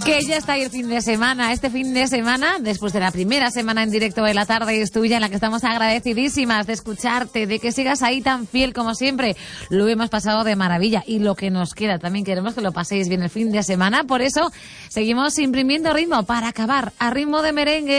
Que ya está ahí el fin de semana. Este fin de semana, después de la primera semana en directo de La Tarde es Tuya, en la que estamos agradecidísimas de escucharte, de que sigas ahí tan fiel como siempre. Lo hemos pasado de maravilla y lo que nos queda, también queremos que lo paséis bien el fin de semana. Por eso seguimos imprimiendo ritmo para acabar a ritmo de merengue.